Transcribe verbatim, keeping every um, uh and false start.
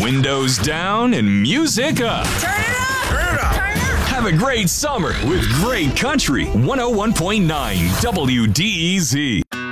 Windows down and music up. Turn it up! Turn it up! Turn it up! Have a great summer with great country. one oh one point nine W D E Z.